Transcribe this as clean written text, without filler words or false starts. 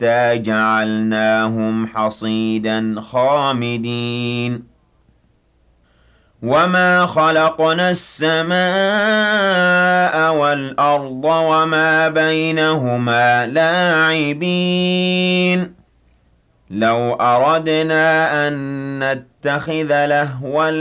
حَتَّىٰ جَعَلْنَاهُمْ حَصِيدًا خَامِدِينَ وَمَا خَلَقْنَا السَّمَاءَ وَالْأَرْضَ وَمَا بَيْنَهُمَا لَاعِبِينَ لَوْ أَرَدْنَا أَن نَّتَّخِذَ لَهْوًا